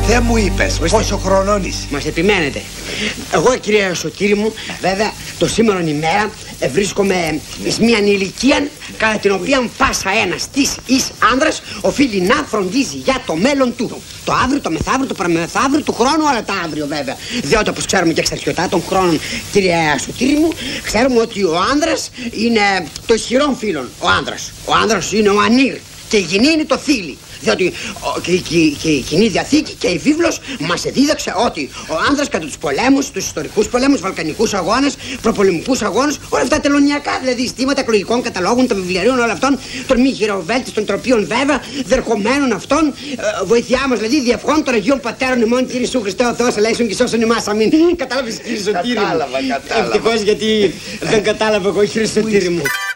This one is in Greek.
Δεν μου είπες πόσο χρονών είσαι. Μας επιμένετε. Εγώ, κύριε Σωτήρη μου, βέβαια, το σήμερον ημέρα βρίσκομαι εις μίαν ηλικία κατά την οποία πάσα ένας της εις άνδρας οφείλει να φροντίζει για το μέλλον του. Το αύριο, το μεθαύριο, το παραμεθαύριο, του χρόνου, όλα τα αύριο βέβαια. Διότι όπως ξέρουμε και εξαρχιωτά των χρόνων, κύριε Σωτήρη μου, ξέρουμε ότι ο άνδρας είναι το ισχυρόν φύλον. Ο άνδρας. Ο άνδρας είναι ο ανήρ και η γυνή είναι το θήλι. Διότι και η Κοινή Διαθήκη και η βίβλος μας δίδαξε ότι ο άνδρας κατά τους πολέμους, τους ιστορικούς πολέμους, βαλκανικούς αγώνες, προπολεμικούς αγώνες, όλα αυτά τελωνιακά δηλαδή στήματα εκλογικών καταλόγων, των βιβλιαρίων, όλων αυτών, των μη χειροβέλτιστων τροπίων βέβαια, δερχομένων αυτών, βοηθειά μας δηλαδή, διευχών των Αγίων Πατέρων ημών, Κύριε Ιησού Χριστέ ο Θεός, ελέησον και σώσον ημάς, αμήν. Κατάλαβες, κύριε Σωτήρη μου? Κατάλαβα. Ευτυχώς, γιατί δεν κατάλαβα εγώ, κύριε Σωτήρη μου.